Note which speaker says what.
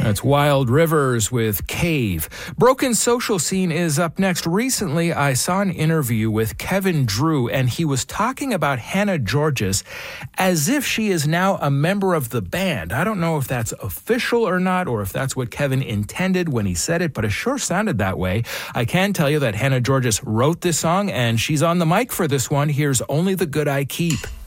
Speaker 1: That's Wild Rivers with Cave. Broken Social Scene is up next. Recently, I saw an interview with Kevin Drew, and he was talking about Hannah Georgas as if she is now a member of the band. I don't know if that's official or not, or if that's what Kevin intended when he said it, but it sure sounded that way. I can tell you that Hannah Georgas wrote this song, and she's on the mic for this one. Here's Only the Good I Keep.